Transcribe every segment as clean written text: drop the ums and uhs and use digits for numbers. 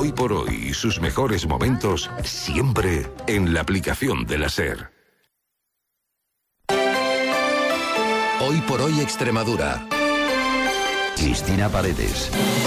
Hoy por hoy y sus mejores momentos siempre en la aplicación de la SER. Hoy por hoy Extremadura. Cristina Paredes.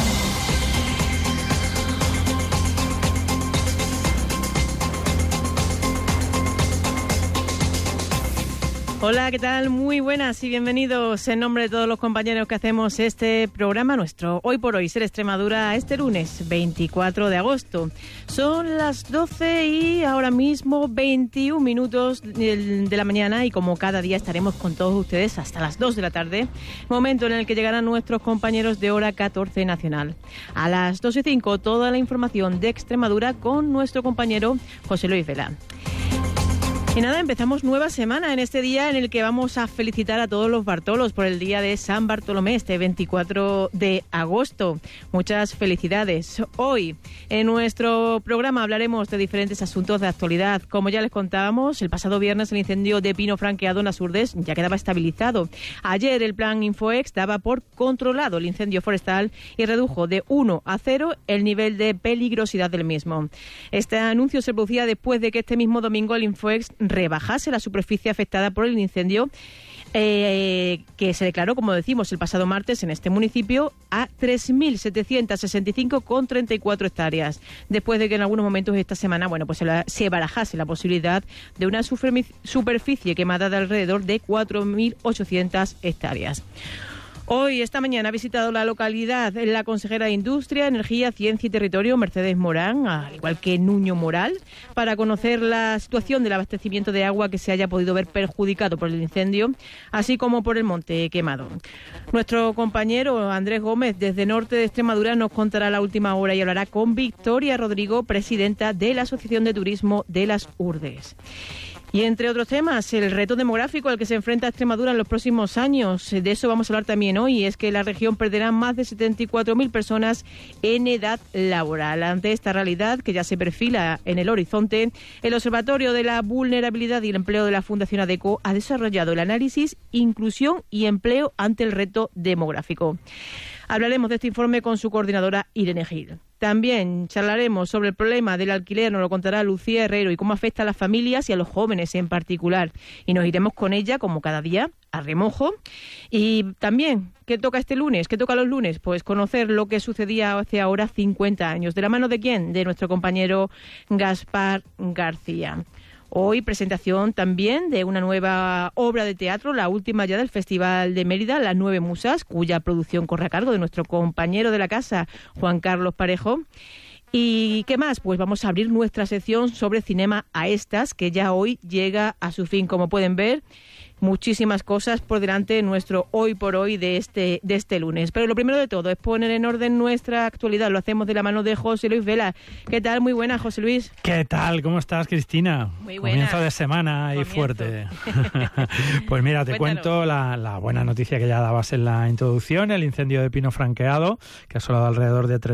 Hola, ¿qué tal? Muy buenas y bienvenidos en nombre de todos los compañeros que hacemos este programa nuestro Hoy por Hoy Ser Extremadura este lunes 24 de agosto. Son las 12 y ahora mismo 21 minutos de la mañana y como cada día estaremos con todos ustedes hasta las 2 de la tarde, momento en el que llegarán nuestros compañeros de hora 14 nacional. A las 2:05 toda la información de Extremadura con nuestro compañero José Luis Vela. Y nada, empezamos nueva semana en este día en el que vamos a felicitar a todos los Bartolos por el día de San Bartolomé, este 24 de agosto. Muchas felicidades. Hoy en nuestro programa hablaremos de diferentes asuntos de actualidad. Como ya les contábamos, el pasado viernes el incendio de pino franqueado en Asurdes ya quedaba estabilizado. Ayer el plan Infoex daba por controlado el incendio forestal y redujo de 1 a 0 el nivel de peligrosidad del mismo. Este anuncio se producía después de que este mismo domingo el Infoex rebajase la superficie afectada por el incendio que se declaró, como decimos, el pasado martes en este municipio a 3.765,34 hectáreas, después de que en algunos momentos esta semana se barajase la posibilidad de una superficie quemada de alrededor de 4.800 hectáreas. Hoy, esta mañana, ha visitado la localidad la consejera de Industria, Energía, Ciencia y Territorio, Mercedes Morán, al igual que Nuño Moral, para conocer la situación del abastecimiento de agua que se haya podido ver perjudicado por el incendio, así como por el monte quemado. Nuestro compañero Andrés Gómez, desde Norte de Extremadura, nos contará la última hora y hablará con Victoria Rodrigo, presidenta de la Asociación de Turismo de las Urdes. Y entre otros temas, el reto demográfico al que se enfrenta Extremadura en los próximos años. De eso vamos a hablar también hoy. Es que la región perderá más de 74.000 personas en edad laboral. Ante esta realidad que ya se perfila en el horizonte, el Observatorio de la Vulnerabilidad y el Empleo de la Fundación ADECO ha desarrollado el análisis Inclusión y Empleo ante el reto demográfico. Hablaremos de este informe con su coordinadora Irene Gil. También charlaremos sobre el problema del alquiler, nos lo contará Lucía Herrero, y cómo afecta a las familias y a los jóvenes en particular. Y nos iremos con ella, como cada día, a remojo. Y también, ¿qué toca este lunes? ¿Qué toca los lunes? Pues conocer lo que sucedía hace ahora 50 años. ¿De la mano de quién? De nuestro compañero Gaspar García. Hoy presentación también de una nueva obra de teatro, la última ya del Festival de Mérida, Las Nueve Musas, cuya producción corre a cargo de nuestro compañero de la casa, Juan Carlos Parejo. ¿Y qué más? Pues vamos a abrir nuestra sección sobre Cinema a Estas, que ya hoy llega a su fin. Como pueden ver, muchísimas cosas por delante en nuestro Hoy por Hoy de este lunes. Pero lo primero de todo es poner en orden nuestra actualidad. Lo hacemos de la mano de José Luis Vela. ¿Qué tal? Muy buena, José Luis. ¿Qué tal? ¿Cómo estás, Cristina? Muy buena. Comienzo de semana y fuerte. Pues mira, te cuento la buena noticia que ya dabas en la introducción. El incendio de pino franqueado, que ha asolado alrededor de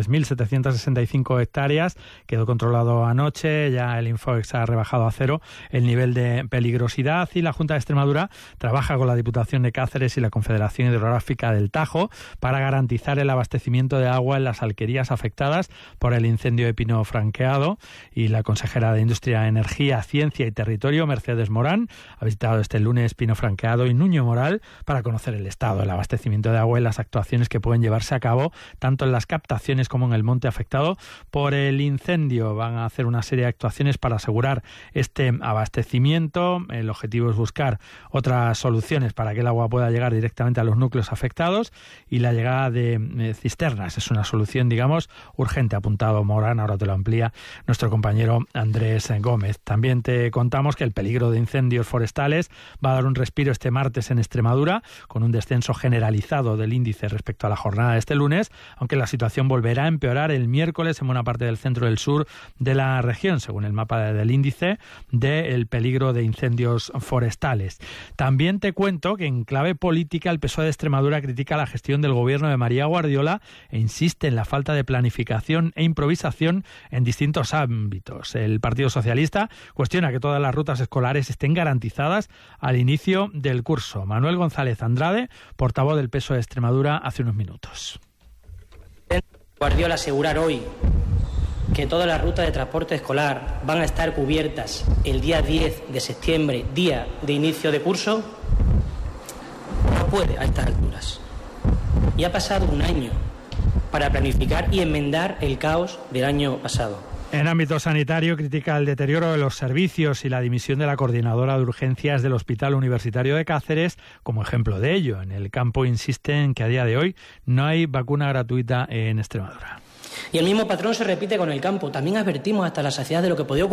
3.765 hectáreas, quedó controlado anoche. Ya el Infoex ha rebajado a 0 el nivel de peligrosidad y la Junta de Extremadura trabaja con la Diputación de Cáceres y la Confederación Hidrográfica del Tajo para garantizar el abastecimiento de agua en las alquerías afectadas por el incendio de pino franqueado. Y la consejera de Industria, Energía, Ciencia y Territorio, Mercedes Morán, ha visitado este lunes Pino Franqueado y Nuño Moral para conocer el estado del abastecimiento de agua y las actuaciones que pueden llevarse a cabo tanto en las captaciones como en el monte afectado por el incendio. Van a hacer una serie de actuaciones para asegurar este abastecimiento. El objetivo es buscar otras soluciones para que el agua pueda llegar directamente a los núcleos afectados, y la llegada de cisternas es una solución, digamos, urgente, apuntado Morán. Ahora te lo amplía nuestro compañero Andrés Gómez. También te contamos que el peligro de incendios forestales va a dar un respiro este martes en Extremadura, con un descenso generalizado del índice respecto a la jornada de este lunes, aunque la situación volverá a empeorar el miércoles en buena parte del centro y del sur de la región, según el mapa del índice del peligro de incendios forestales. También te cuento que en clave política el PSOE de Extremadura critica la gestión del gobierno de María Guardiola e insiste en la falta de planificación e improvisación en distintos ámbitos. El Partido Socialista cuestiona que todas las rutas escolares estén garantizadas al inicio del curso. Manuel González Andrade, portavoz del PSOE de Extremadura, hace unos minutos. Guardiola asegurar hoy que todas las rutas de transporte escolar van a estar cubiertas el día 10 de septiembre, día de inicio de curso, no puede a estas alturas. Y ha pasado un año para planificar y enmendar el caos del año pasado. En ámbito sanitario, critica el deterioro de los servicios y la dimisión de la coordinadora de urgencias del Hospital Universitario de Cáceres como ejemplo de ello. En el campo insisten que a día de hoy no hay vacuna gratuita en Extremadura. Y el mismo patrón se repite con el campo. También advertimos hasta la saciedad de lo que podía ocurrir